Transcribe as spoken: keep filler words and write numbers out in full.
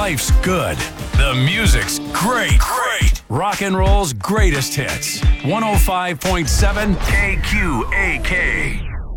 life's good. The music's great. Great. Rock and roll's greatest hits. one oh five point seven K Q A K.